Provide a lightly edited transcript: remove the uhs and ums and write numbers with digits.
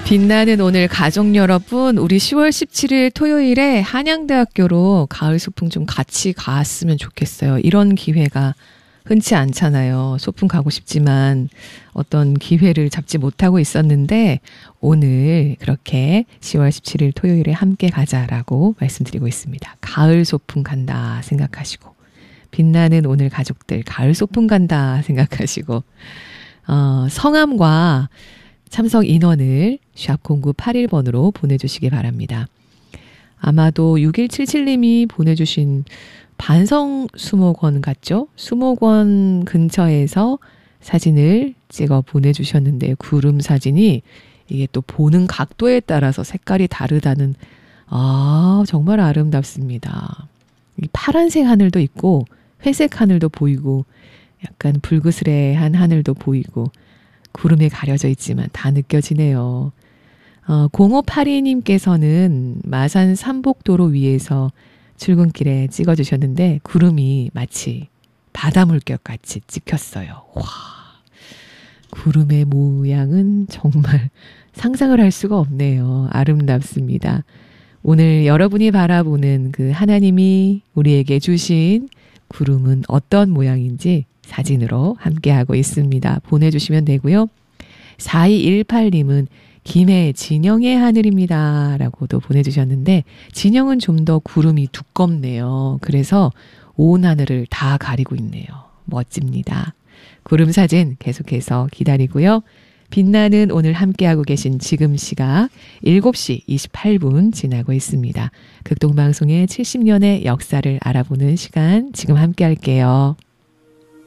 빛나는 오늘 가족 여러분, 우리 10월 17일 토요일에 한양대학교로 가을 소풍 좀 같이 갔으면 좋겠어요. 이런 기회가 흔치 않잖아요. 소풍 가고 싶지만 어떤 기회를 잡지 못하고 있었는데 오늘 그렇게 10월 17일 토요일에 함께 가자라고 말씀드리고 있습니다. 가을 소풍 간다 생각하시고, 빛나는 오늘 가족들 가을 소풍 간다 생각하시고, 성함과 참석 인원을 샵 0981번으로 보내주시기 바랍니다. 아마도 6177님이 보내주신 반성 수목원 같죠? 수목원 근처에서 사진을 찍어 보내주셨는데 구름 사진이 이게 또 보는 각도에 따라서 색깔이 다르다는, 정말 아름답습니다. 파란색 하늘도 있고 회색 하늘도 보이고 약간 불그스레한 하늘도 보이고 구름에 가려져 있지만 다 느껴지네요. 0582님께서는 마산 삼복도로 위에서 출근길에 찍어주셨는데 구름이 마치 바다 물결 같이 찍혔어요. 와, 구름의 모양은 정말 상상을 할 수가 없네요. 아름답습니다. 오늘 여러분이 바라보는 그 하나님이 우리에게 주신 구름은 어떤 모양인지 사진으로 함께하고 있습니다. 보내주시면 되고요. 4218님은 김해 진영의 하늘입니다 라고도 보내주셨는데, 진영은 좀 더 구름이 두껍네요. 그래서 온 하늘을 다 가리고 있네요. 멋집니다. 구름 사진 계속해서 기다리고요. 빛나는 오늘 함께하고 계신 지금 시각 7시 28분 지나고 있습니다. 극동방송의 70년의 역사를 알아보는 시간 지금 함께할게요.